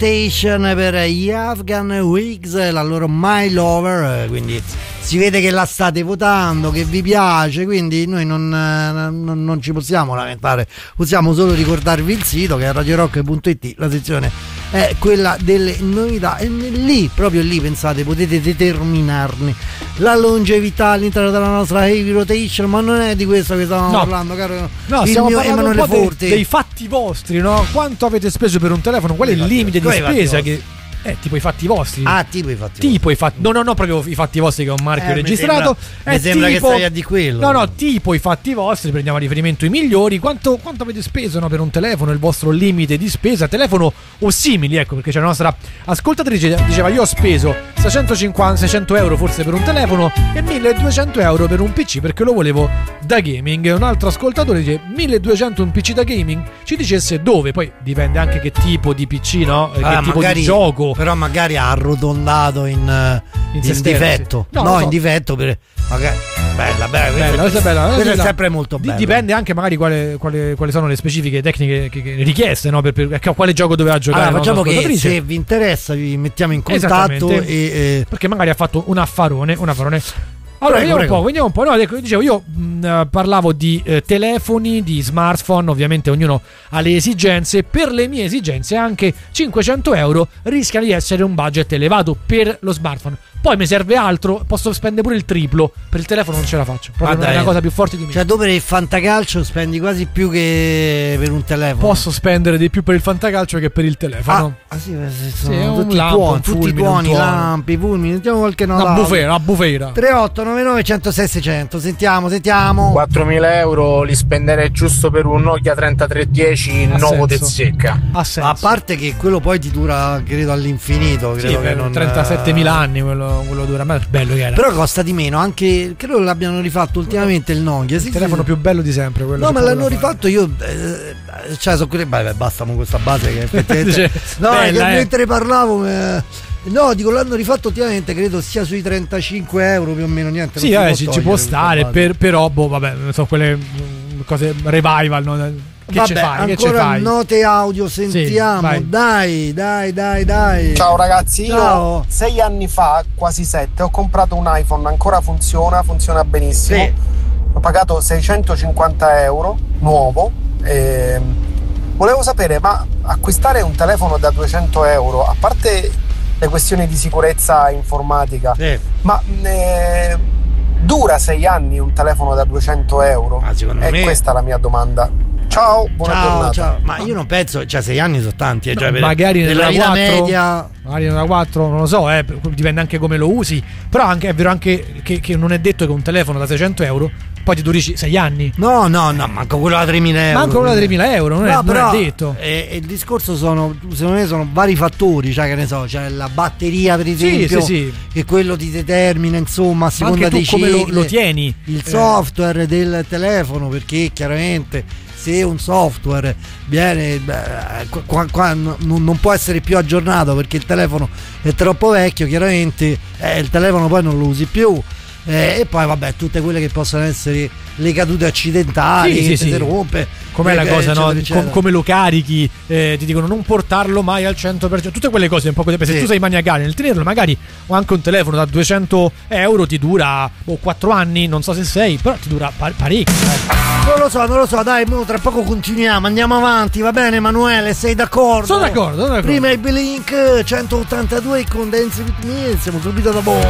Temptation per gli Afghan Wigs, la loro My Lover, quindi si vede che la state votando, che vi piace, quindi noi non ci possiamo lamentare, possiamo solo ricordarvi il sito che è radiorock.it, la sezione è quella delle novità e lì, proprio lì, pensate, potete determinarne la longevità all'interno della nostra heavy rotation, ma non è di questo che stavamo parlando, caro. No, stiamo parlando un po' dei fatti vostri, no? Quanto avete speso per un telefono? Qual è il limite di spesa che... tipo i fatti vostri. Tipo i fatti No, proprio i fatti vostri, che è un marchio registrato. Mi sembra che stai a di quello. No, tipo i fatti vostri, prendiamo a riferimento i migliori. Quanto avete speso, no, per un telefono, il vostro limite di spesa, telefono o simili, ecco, perché c'è la nostra ascoltatrice diceva: io ho speso 600 euro forse per un telefono e 1200 euro per un PC perché lo volevo da gaming. Un altro ascoltatore dice 1200 un PC da gaming, ci dicesse dove, poi dipende anche che tipo di PC, no? Che tipo di gioco. Però magari ha arrotondato in difetto. Sì. In difetto per magari bella. Questa è sempre molto bella. Dipende anche magari quali sono le specifiche tecniche che richieste, no? Per quale gioco doveva giocare. Allora, facciamo che se vi interessa vi mettiamo in contatto perché magari ha fatto un affarone. Allora, vediamo un po'. No, dicevo, io parlavo di telefoni, di smartphone, ovviamente ognuno ha le esigenze. Per le mie esigenze anche 500 euro rischia di essere un budget elevato per lo smartphone. Poi mi serve altro, posso spendere pure il triplo. Per il telefono non ce la faccio. Proprio è una cosa più forte di me. Cioè, tu per il fantacalcio spendi quasi più che per un telefono. Posso spendere di più per il fantacalcio che per il telefono. Sì, sono tutti i tuoni, lampi, fulmini. Sentiamo qualche nota. Una bufera. 3899 106 600. Sentiamo. 4.000 euro li spenderei giusto per un Nokia 3310 nuovo de secca. A parte che quello poi ti dura, credo, all'infinito. Credo che non 37.000 anni quello dura, ma è bello che era. Però costa di meno, anche credo l'abbiano rifatto ultimamente il Nokia. Il telefono più bello di sempre, quello. No, ma l'hanno rifatto io. Cioè, sono quelli. Basta con questa base che effettivamente. Mentre parlavo. No, dico, l'hanno rifatto ultimamente, credo sia sui 35 euro più o meno, niente. Sì, ci può stare, però vabbè, sono quelle cose revival, no? Ancora note audio, sentiamo. Sì, dai. Ciao ragazzi, io 6 anni fa, quasi 7, ho comprato un iPhone, ancora funziona benissimo. Sì. Ho pagato 650 euro nuovo. Volevo sapere, ma acquistare un telefono da 200 euro, a parte le questioni di sicurezza informatica, ma dura 6 anni un telefono da 200 euro? Questa è la mia domanda. Ciao, buona giornata. Ciao. Ma io non penso, 6 anni sono tanti, cioè magari nella vita media. Magari nella 4, non lo so, dipende anche come lo usi. Però è vero anche che non è detto che un telefono da 600 euro poi ti duri 6 anni. No, manco quello da 3.000 euro. Manco quello da 3.000 euro, non è detto. Il discorso secondo me sono vari fattori, cioè che ne so, c'è la batteria per esempio, che quello ti determina, insomma, a seconda dei cicli, come lo tieni, il software del telefono, perché chiaramente se un software viene non può essere più aggiornato perché il telefono è troppo vecchio, chiaramente il telefono poi non lo usi più. E poi vabbè, tutte quelle che possono essere le cadute accidentali, che si rompe. Com'è la cosa, no? Come lo carichi, ti dicono non portarlo mai al 100%. Tutte quelle cose un po' così. Se tu sei maniacale nel tenerlo, magari o anche un telefono da 200 euro ti dura 4 anni, non so se sei, però ti dura parecchio. Non lo so, dai, tra poco continuiamo, andiamo avanti, va bene Emanuele, sei d'accordo? Sono d'accordo. Prima il Blink 182 con Dance With Me, siamo subito dopo.